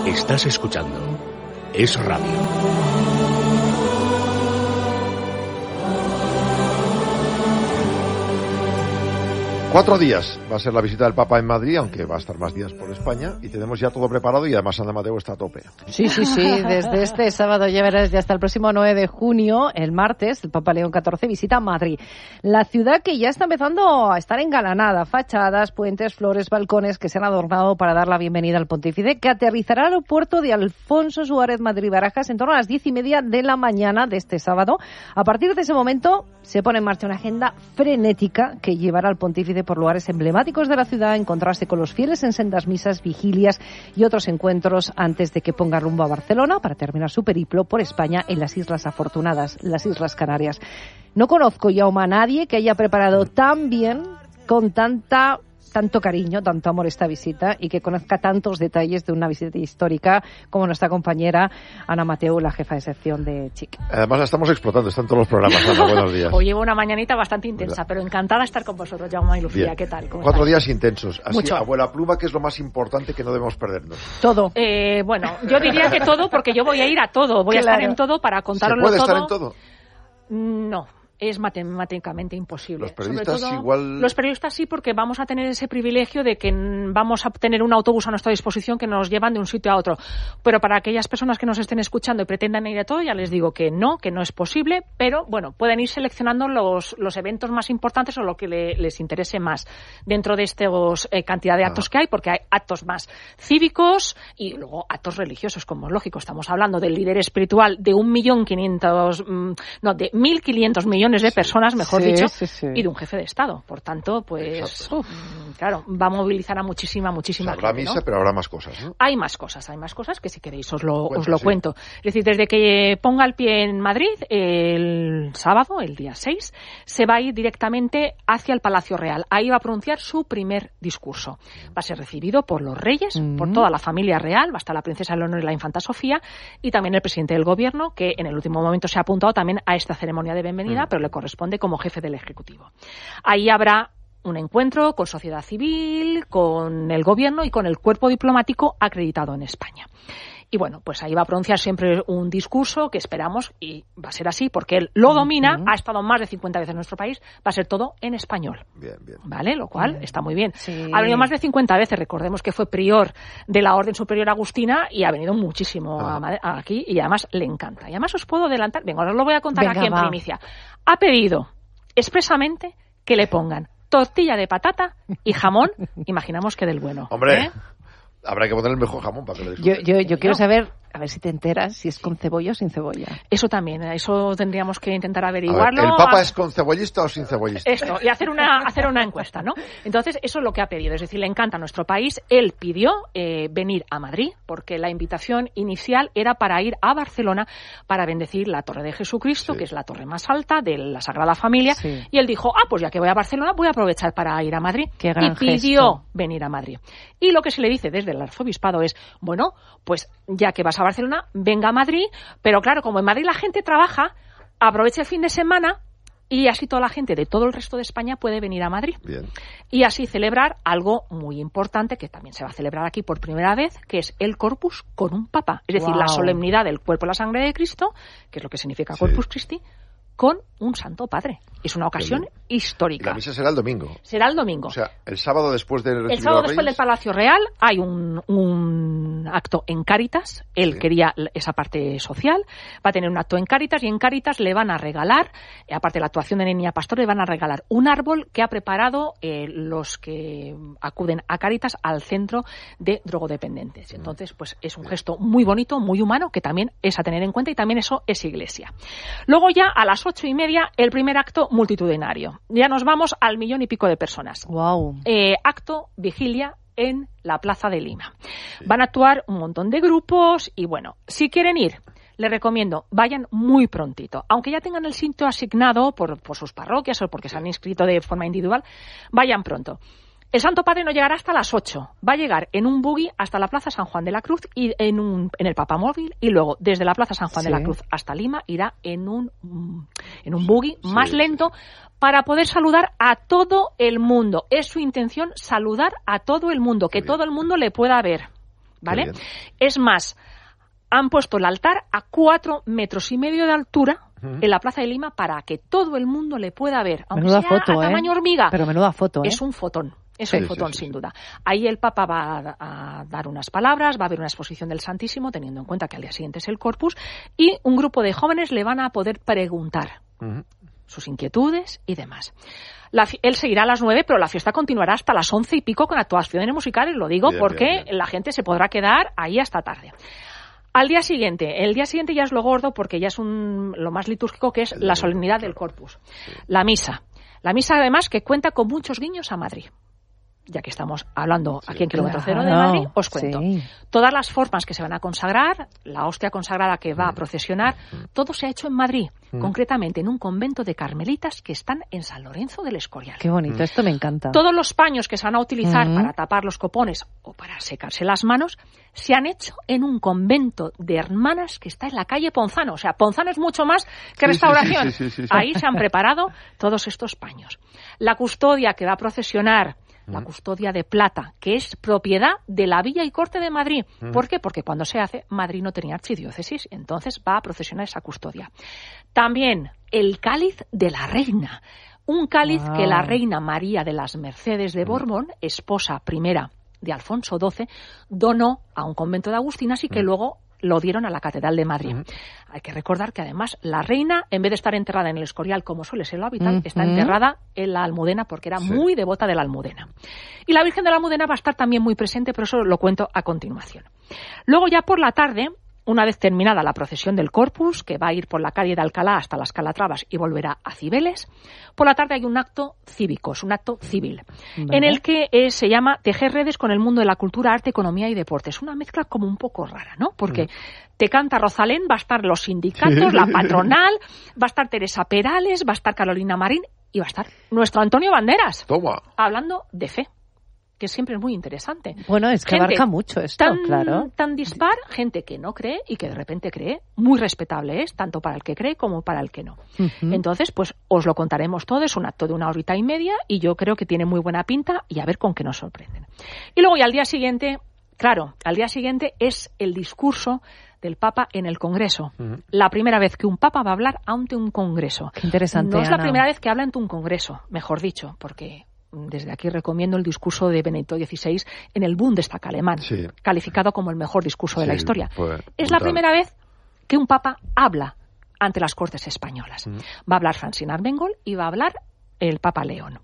Estás escuchando Es Radio. 4 días va a ser la visita del Papa en Madrid, aunque va a estar más días por España, y tenemos ya todo preparado y además Ana Mateo está a tope. Sí, desde este sábado ya verás, ya hasta el próximo 9 de junio, el martes, el Papa León XIV visita Madrid. La ciudad que ya está empezando a estar engalanada, fachadas, puentes, flores, balcones que se han adornado para dar la bienvenida al pontífice, que aterrizará al aeropuerto de Alfonso Suárez Madrid-Barajas en torno a las 10:30 de la mañana de este sábado. A partir de ese momento se pone en marcha una agenda frenética que llevará al pontífice por lugares emblemáticos de la ciudad a encontrarse con los fieles en sendas misas, vigilias y otros encuentros antes de que ponga rumbo a Barcelona para terminar su periplo por España en las Islas Afortunadas, las Islas Canarias. No conozco ya a nadie que haya preparado tan bien, con tanto cariño, tanto amor esta visita y que conozca tantos detalles de una visita histórica como nuestra compañera Ana Mateu, la jefa de sección de CSIC. Además la estamos explotando, están todos los programas. Ana, buenos días. Hoy llevo una mañanita bastante intensa, pero encantada de estar con vosotros, Jaume y Lucía. Bien. ¿Qué tal? 4 días intensos. Así, Mucho. abuela pluma, que es lo más importante que no debemos perdernos. Todo. Bueno, yo diría que todo, porque yo voy a ir a todo. Voy a estar en todo para contaroslo todo. ¿Se puede estar en todo? No. Es matemáticamente imposible. Los periodistas Sobre todo, igual... Los periodistas sí, porque vamos a tener ese privilegio de que vamos a tener un autobús a nuestra disposición que nos llevan de un sitio a otro. Pero para aquellas personas que nos estén escuchando y pretendan ir a todo, ya les digo que no es posible, pero bueno, pueden ir seleccionando los eventos más importantes o lo que les interese más dentro de estos cantidad de actos que hay, porque hay actos más cívicos y luego actos religiosos, como es lógico. Estamos hablando del líder espiritual de 1.500 millones de personas, mejor dicho, y de un jefe de Estado. Por tanto, pues, claro, va a movilizar a muchísima gente. Habrá misa, ¿no? Pero habrá más cosas, ¿no? Hay más cosas que si queréis os lo cuento. Es decir, desde que ponga el pie en Madrid, el sábado, el día 6, se va a ir directamente hacia el Palacio Real. Ahí va a pronunciar su primer discurso. Va a ser recibido por los reyes, por toda la familia real, va a estar la princesa Leonor y la infanta Sofía, y también el presidente del gobierno, que en el último momento se ha apuntado también a esta ceremonia de bienvenida, pero le corresponde como jefe del Ejecutivo. Ahí habrá un encuentro con sociedad civil, con el gobierno y con el cuerpo diplomático acreditado en España. Y bueno, pues ahí va a pronunciar siempre un discurso que esperamos, y va a ser así, porque él lo domina, ha estado más de 50 veces en nuestro país, va a ser todo en español. Bien. ¿Vale? Lo cual está muy bien. Sí. Ha venido más de 50 veces, recordemos que fue prior de la Orden Superior Agustina y ha venido muchísimo aquí y además le encanta. Y además os puedo adelantar, ahora os lo voy a contar aquí en primicia. Ha pedido expresamente que le pongan tortilla de patata y jamón, imaginamos que del bueno. Hombre, habrá que poner el mejor jamón para que lo disfruten. Yo quiero saber, a ver si te enteras, si es con cebolla o sin cebolla. Eso también, eso tendríamos que intentar averiguarlo. A ver, ¿el Papa es con cebollista o sin cebollista? Esto, y hacer una encuesta, ¿no? Entonces, eso es lo que ha pedido, es decir, le encanta nuestro país. Él pidió venir a Madrid, porque la invitación inicial era para ir a Barcelona para bendecir la Torre de Jesucristo, que es la torre más alta de la Sagrada Familia, y él dijo, pues ya que voy a Barcelona, voy a aprovechar para ir a Madrid. Qué gran y pidió gesto. venir a Madrid. Y lo que se le dice desde el arzobispado es, bueno, pues ya que vas a Barcelona, venga a Madrid, pero claro, como en Madrid la gente trabaja, aproveche el fin de semana y así toda la gente de todo el resto de España puede venir a Madrid. Bien. Y así celebrar algo muy importante, que también se va a celebrar aquí por primera vez, que es el Corpus con un Papa. Es decir, la solemnidad del cuerpo y la sangre de Cristo, que es lo que significa Corpus Christi, con un Santo Padre. Es una ocasión histórica. Y la misa será el domingo. Será el domingo. O sea, el sábado después del recibir El sábado a los después del Reyes. Palacio Real hay un acto en Cáritas. Él quería esa parte social. Va a tener un acto en Cáritas y en Cáritas le van a regalar, aparte de la actuación de Niña Pastor, le van a regalar un árbol que ha preparado los que acuden a Cáritas al centro de drogodependientes. Entonces, pues es un gesto muy bonito, muy humano, que también es a tener en cuenta y también eso es iglesia. Luego ya a las 8:30 el primer acto multitudinario. Ya nos vamos al 1,000,000 y pico de personas. Wow. Acto, vigilia en la Plaza de Lima. Van a actuar un montón de grupos y bueno, si quieren ir, les recomiendo, vayan muy prontito. Aunque ya tengan el sitio asignado por sus parroquias o porque se han inscrito de forma individual, vayan pronto. El Santo Padre no llegará hasta las 8. Va a llegar en un buggy hasta la Plaza San Juan de la Cruz y en el Papamóvil, y luego desde la Plaza San Juan de la Cruz hasta Lima irá en un buggy más lento para poder saludar a todo el mundo. Es su intención saludar a todo el mundo, que todo el mundo le pueda ver. ¿vale? Es más, han puesto el altar a 4,5 metros de altura en la Plaza de Lima para que todo el mundo le pueda ver, aunque menuda sea foto, a tamaño hormiga. Pero menuda foto, Es un fotón. Es un fotón, sin duda. Ahí el Papa va a dar unas palabras, va a haber una exposición del Santísimo, teniendo en cuenta que al día siguiente es el Corpus, y un grupo de jóvenes le van a poder preguntar sus inquietudes y demás. Él seguirá a las 9, pero la fiesta continuará hasta las 11 y pico con actuaciones musicales, lo digo porque la gente se podrá quedar ahí hasta tarde. El día siguiente ya es lo gordo porque ya es lo más litúrgico, que es la solemnidad del Corpus. La misa. La misa, además, que cuenta con muchos guiños a Madrid. Ya que estamos hablando aquí en Kilómetro Cero de Madrid, os cuento. Todas las formas que se van a consagrar, la hostia consagrada que va a procesionar, todo se ha hecho en Madrid, concretamente en un convento de carmelitas que están en San Lorenzo del Escorial. Qué bonito, esto me encanta. Todos los paños que se van a utilizar para tapar los copones o para secarse las manos se han hecho en un convento de hermanas que está en la calle Ponzano. O sea, Ponzano es mucho más que Restauración. Ahí se han preparado todos estos paños. La custodia que va a procesionar, la custodia de plata, que es propiedad de la Villa y Corte de Madrid. ¿Por qué? Porque cuando se hace, Madrid no tenía archidiócesis, entonces va a procesionar esa custodia. También el cáliz de la reina, un cáliz que la reina María de las Mercedes de Borbón, esposa primera de Alfonso XII, donó a un convento de agustinas y que luego lo dieron a la Catedral de Madrid. Hay que recordar que además la reina, en vez de estar enterrada en el Escorial, como suele ser lo habitual, está enterrada en la Almudena porque era muy devota de la Almudena. Y la Virgen de la Almudena va a estar también muy presente, pero eso lo cuento a continuación. Luego ya por la tarde, una vez terminada la procesión del Corpus, que va a ir por la calle de Alcalá hasta las Calatravas y volverá a Cibeles, por la tarde hay un acto cívico, es un acto civil, en el que se llama Tejer redes con el mundo de la cultura, arte, economía y deporte. Es una mezcla como un poco rara, ¿no? Porque te canta Rosalén, va a estar los sindicatos, la patronal, va a estar Teresa Perales, va a estar Carolina Marín y va a estar nuestro Antonio Banderas. Toma. Hablando de fe, que siempre es muy interesante. Bueno, es que abarca mucho esto, claro. Tan dispar, gente que no cree y que de repente cree, muy respetable es, tanto para el que cree como para el que no. Entonces, pues os lo contaremos todo, es un acto de 1 horita y media y yo creo que tiene muy buena pinta y a ver con qué nos sorprenden. Y luego, y al día siguiente, es el discurso del Papa en el Congreso. La primera vez que un Papa va a hablar ante un Congreso. Qué interesante, No es Ana. la primera vez que habla ante un Congreso, mejor dicho, porque desde aquí recomiendo el discurso de Benedicto XVI en el Bundestag alemán, calificado como el mejor discurso de la historia. Es la primera vez que un Papa habla ante las Cortes españolas. Va a hablar Francine Armengol y va a hablar el Papa León.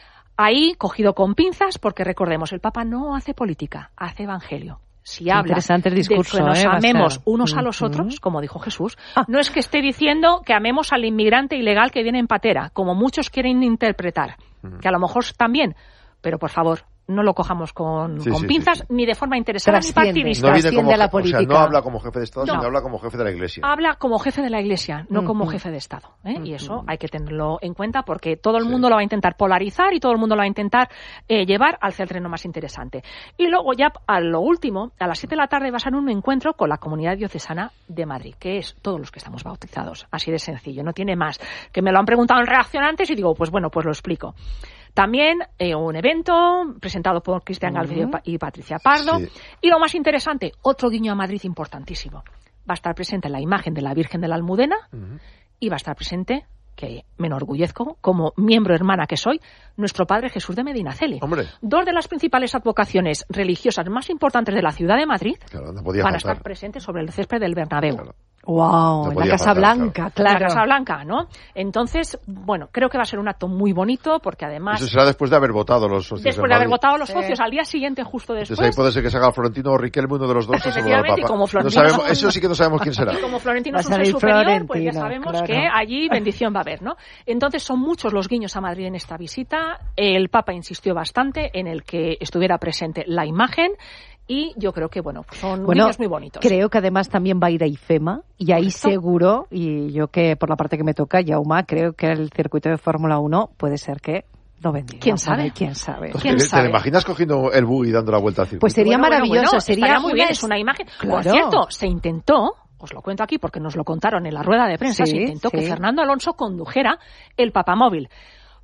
Ahí, cogido con pinzas, porque recordemos, el Papa no hace política, hace evangelio. Si habla interesante el discurso, de que nos amemos ser. unos a los otros, como dijo Jesús, no es que esté diciendo que amemos al inmigrante ilegal que viene en patera, como muchos quieren interpretar, que a lo mejor también, pero por favor, no lo cojamos con pinzas, ni de forma interesada ni partidista. No viene como la política. O sea, no habla como jefe de Estado, sino habla como jefe de la Iglesia. Habla como jefe de la Iglesia, no como jefe de Estado. Y eso hay que tenerlo en cuenta porque todo el mundo lo va a intentar polarizar y todo el mundo lo va a intentar llevar al terreno más interesante. Y luego ya a lo último, a las 7 de la tarde va a ser un encuentro con la Comunidad Diocesana de Madrid, que es todos los que estamos bautizados. Así de sencillo, no tiene más. Que me lo han preguntado en reaccionantes y digo, pues bueno, pues lo explico. También un evento presentado por Cristian Galvez y Patricia Pardo. Y lo más interesante, otro guiño a Madrid importantísimo. Va a estar presente la imagen de la Virgen de la Almudena y va a estar presente, que me enorgullezco, como miembro hermana que soy, nuestro Padre Jesús de Medinaceli. ¡Hombre! Dos de las principales advocaciones religiosas más importantes de la ciudad de Madrid van a estar presentes sobre el césped del Bernabéu. Claro. ¡Wow! En la Casa Blanca, claro. La Casa Blanca, ¿no? Entonces, bueno, creo que va a ser un acto muy bonito porque además... Eso será después de haber votado los socios. Después de haber votado los socios, al día siguiente, justo después... Entonces ahí puede ser que se haga Florentino o Riquelme, uno de los dos. Efectivamente, y como Florentino... No sabemos, eso sí que no sabemos quién será. Y como Florentino es un ser superior, pues ya sabemos que allí bendición va a haber, ¿no? Entonces son muchos los guiños a Madrid en esta visita. El Papa insistió bastante en el que estuviera presente la imagen. Y yo creo que, son guiños muy bonitos. Creo que además también va a ir a IFEMA y ahí seguro, y yo que por la parte que me toca, Jaume, creo que el circuito de Fórmula 1 puede ser que lo bendiga. ¿Quién sabe? ¿Quién sabe? ¿Te lo imaginas cogiendo el buggy y dando la vuelta al circuito? Pues sería maravilloso. Sería muy bien, es una imagen. Claro. Por cierto, se intentó... Os lo cuento aquí porque nos lo contaron en la rueda de prensa. Se intentó que Fernando Alonso condujera el papamóvil.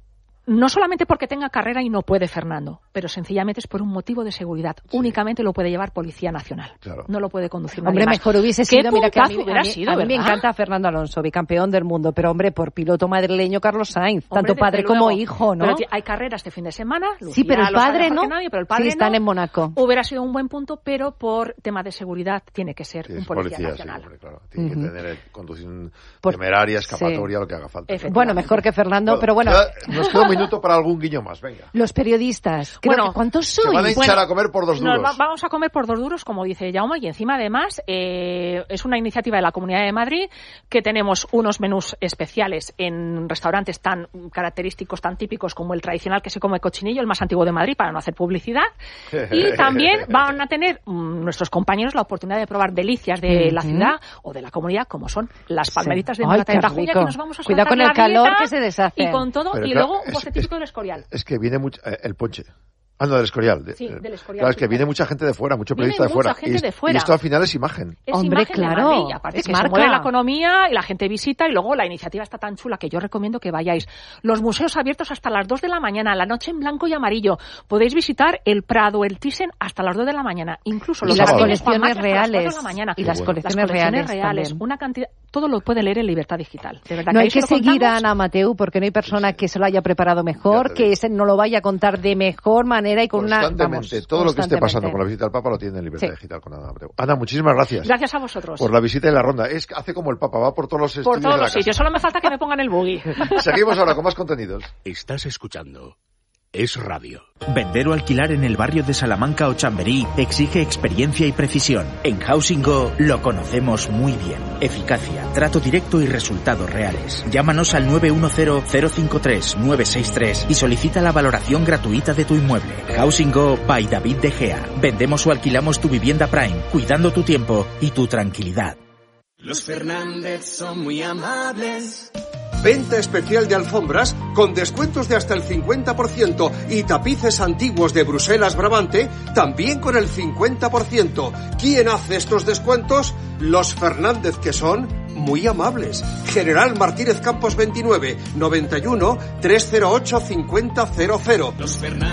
No solamente porque tenga carrera y no puede Fernando, pero sencillamente es por un motivo de seguridad. Sí. Únicamente lo puede llevar Policía Nacional. Claro. No lo puede conducir nadie Hombre, más. mejor hubiese sido, mira que a mí me encanta Fernando Alonso, bicampeón del mundo, pero hombre, por piloto madrileño Carlos Sainz, tanto padre como hijo, ¿no? Pero hay carreras este fin de semana. Lucía, sí, pero el padre no. Pero el padre sí, están en Mónaco. Hubiera sido un buen punto, pero por tema de seguridad tiene que ser un policía nacional. Sí, hombre, claro. Tiene que tener conducción temeraria, escapatoria, lo que haga falta. Bueno, mejor que Fernando, pero bueno. Nos queda un minuto para algún guiño más, venga. Los periodistas, ¿cuántos sois? Se van a hinchar a comer por 2 duros. Vamos a comer por 2 duros, como dice Jaume, y encima además es una iniciativa de la Comunidad de Madrid que tenemos unos menús especiales en restaurantes tan característicos, tan típicos como el tradicional que se come cochinillo, el más antiguo de Madrid, para no hacer publicidad. Y también van a tener nuestros compañeros la oportunidad de probar delicias de la ciudad o de la comunidad, como son las palmeritas de Morata y Tajuña, que nos vamos a Cuidado con el calor que se deshace. Y con todo, pero y luego un postre típico del Escorial. Es que viene mucho el ponche. No, del Escorial. Sí, del Escorial. Claro, es que viene mucha gente de fuera, mucho periodista de fuera. Y esto al final es imagen. Es Hombre, imagen claro. De Madrid, aparte es que marca. Se mueve la economía y la gente visita, y luego la iniciativa está tan chula que yo recomiendo que vayáis. Los museos abiertos hasta las 2 de la mañana, la noche en blanco y amarillo. Podéés visitar el Prado, el Thyssen hasta las 2 de la mañana. Incluso los colecciones reales. De la mañana. Y las colecciones reales. Una cantidad, todo lo puede leer en Libertad Digital. De verdad, no hay que seguir a Ana Mateu porque no hay persona que se lo haya preparado mejor, que no lo vaya a contar de mejor manera y con una... Todo lo que esté pasando con la visita al Papa lo tiene en Libertad Digital con Ana Mateu. Ana, muchísimas gracias. Gracias a vosotros. Por la visita y la ronda. Hace como el Papa, va por todos los estudios. Por todos los sitios, solo me falta que me pongan el buggy. Seguimos ahora con más contenidos. Estás escuchando Es Radio. Vender o alquilar en el barrio de Salamanca o Chamberí exige experiencia y precisión. En Housing Go lo conocemos muy bien. Eficacia, trato directo y resultados reales. Llámanos al 910-053-963 y solicita la valoración gratuita de tu inmueble. Housing Go by David De Gea. Vendemos o alquilamos tu vivienda Prime, cuidando tu tiempo y tu tranquilidad. Los Fernández son muy amables. Venta especial de alfombras con descuentos de hasta el 50% y tapices antiguos de Bruselas Brabante también con el 50%. ¿Quién hace estos descuentos? Los Fernández, que son muy amables. General Martínez Campos 29, 91 308 5000. Los Fernández.